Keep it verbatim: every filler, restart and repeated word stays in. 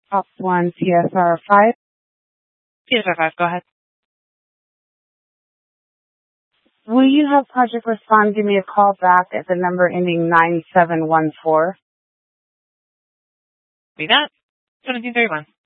Ops one C S R five. C S R five, go ahead. Will you have Project Respond give me a call back at the number ending nine seven one four? Be that. seventeen thirty-one.